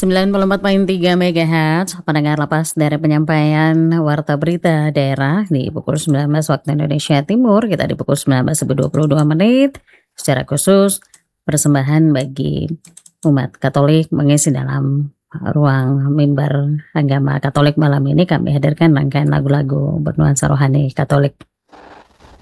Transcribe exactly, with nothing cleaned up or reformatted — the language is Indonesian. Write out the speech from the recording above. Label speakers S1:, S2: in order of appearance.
S1: sembilan puluh empat koma tiga megahertz, pendengar lepas dari penyampaian warta berita daerah di pukul sembilan belas waktu Indonesia Timur, kita di pukul sembilan belas lebih dua puluh dua menit, secara khusus persembahan bagi umat Katolik mengisi dalam ruang mimbar agama Katolik malam ini kami hadirkan rangkaian lagu-lagu bernuansa rohani Katolik.